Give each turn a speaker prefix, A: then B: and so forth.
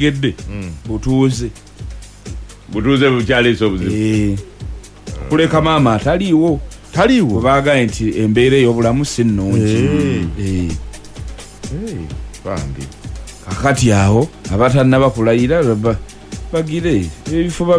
A: butegedde butuuze
B: bukyaleesa obuzibu
A: kuleka maama taliiwo baagaye nti embeera ey'obulamu si nnungi kakati awo abatannaba kulayira bagire ebifo